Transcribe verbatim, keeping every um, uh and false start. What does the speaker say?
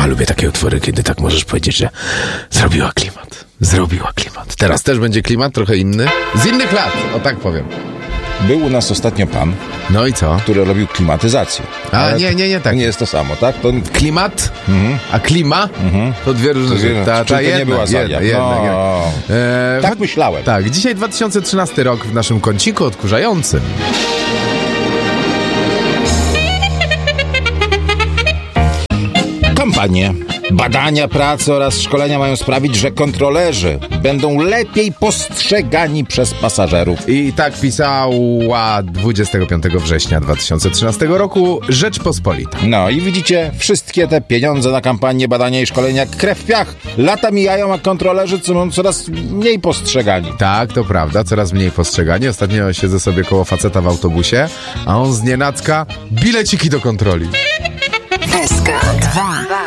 A, lubię takie utwory, kiedy tak możesz powiedzieć, że zrobiła klimat. Zrobiła klimat. Teraz też będzie klimat trochę inny. Z innych lat, o tak powiem. Był u nas ostatnio pan, No i co? który robił klimatyzację. A, Ale nie, nie, nie tak. To nie jest to samo, tak? To... Klimat, Mhm. a klima Mhm. to dwie różne rzeczy. Czyli Ta, to ta nie jedna, była Zalia. jedna, jedna, No. jedna. E, Tak choć- myślałem. Tak, dzisiaj dwa tysiące trzynasty rok w naszym kąciku odkurzającym. Kampanie, badania pracy oraz szkolenia mają sprawić, że kontrolerzy będą lepiej postrzegani przez pasażerów. I tak pisała dwudziestego piątego września dwa tysiące trzynastego roku Rzeczpospolita. No i widzicie, wszystkie te pieniądze na kampanię, badania i szkolenia jak krew w piach. Lata mijają, a kontrolerzy są coraz mniej postrzegani. Tak, to prawda, coraz mniej postrzegani. Ostatnio siedzę sobie koło faceta w autobusie, a on znienacka bileciki do kontroli. S K dwa.